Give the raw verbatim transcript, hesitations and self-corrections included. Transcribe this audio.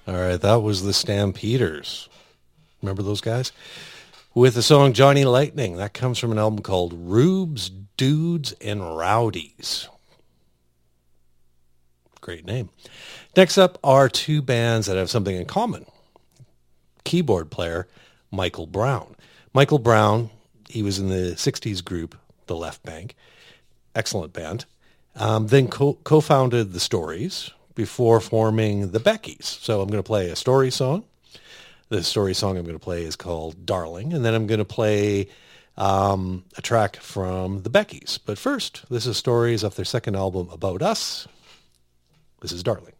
All right, that was the Stampeders. Remember those guys? With the song Johnny Lightning. That comes from an album called Rubes, Dudes, and Rowdies. Great name. Next up are two bands that have something in common. Keyboard player Michael Brown. Michael Brown, he was in the sixties group, The Left Bank. Excellent band. Um, then co- co-founded The Stories before forming The Beckies. So I'm going to play a Story song. The Story song I'm going to play is called Darling. And then I'm going to play um, a track from The Beckies. But first, this is Stories off their second album, About Us. This is Darling.